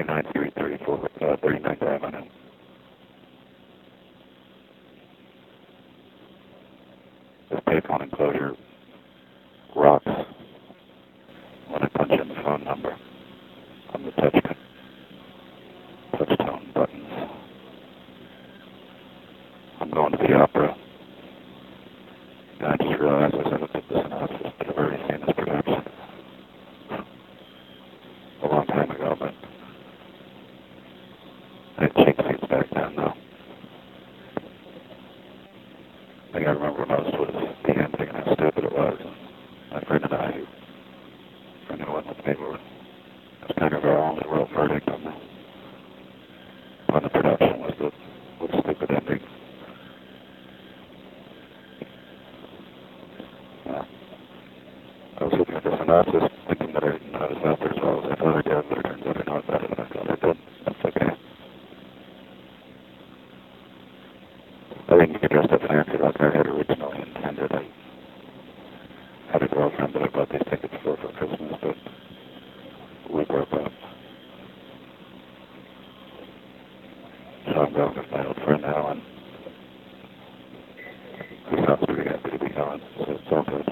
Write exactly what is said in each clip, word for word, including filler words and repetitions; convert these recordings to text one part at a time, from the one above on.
thirty-nine three thirty-four, uh, thirty-ninth Avenue. This payphone enclosure rocks when I punch in the phone number on the touch, touch tone buttons. I'm going to the opera. And I just realized as I looked at the synopsis that I've already seen this production a long time ago, but I had cheap seats back then, though. The thing I remember most was the ending and how stupid it was. My friend and I, who friend who went with me, were, it was kind of our only real verdict on the, on the production was the, was the stupid ending. Yeah. I was looking at the synopsis, thinking that I didn't know it was out there as well as I thought I did, but it turns out I know it better than I thought I did. That's okay. I didn't get dressed up fancy like I had originally intended. I had a girlfriend that I bought these tickets for for Christmas, but we broke up. So I'm going with my old friend now, and he sounds pretty happy to be going, so it's all good.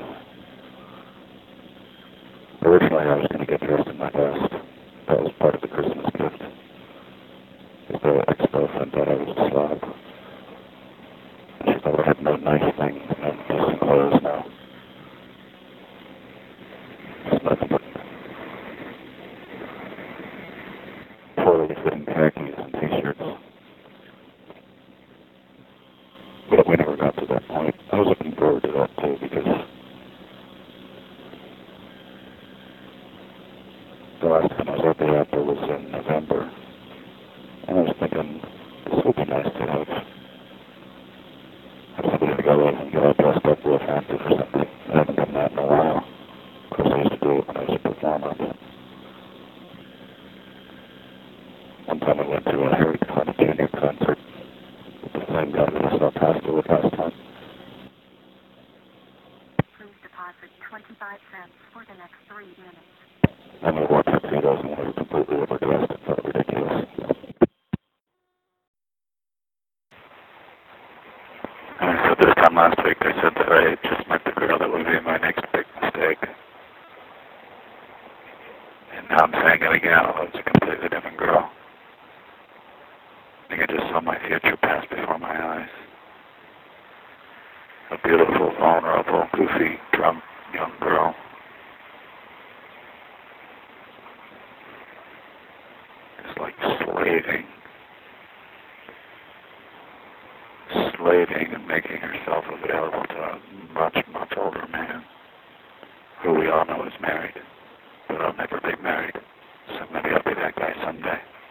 Originally, I was going to get dressed in my vest. That was part of the Christmas gift. Because the ex-girlfriend thought I was a slob. She thought I had no nice things, no decent clothes, no. Just nothing but poorly fitting khakis and t-shirts. But we never got to that point. I was looking forward to that too, because the last time I was at the opera was in November. And I was thinking, this would be nice to have, have somebody to go in and get all dressed up real fancy for something. I haven't done that in a while. Of course, I used to do it when I was a performer, but one time I went to a Harry Connick Junior concert with the same guy that I saw Pastor with last time. Please deposit twenty-five cents for the next three minutes. And we wore tuxedos and we were completely overdressed. It felt ridiculous. I said this time last week, I said that I just met the girl that would be my next big mistake. And now I'm saying it again, although it's a completely different girl. I think I just saw my future pass before my eyes. A beautiful, vulnerable, goofy, drunk young girl. Just like slaving. Slaving and making herself available to a much, much older man, who we all know is married, but I'll never be married, so maybe I'll be that guy someday.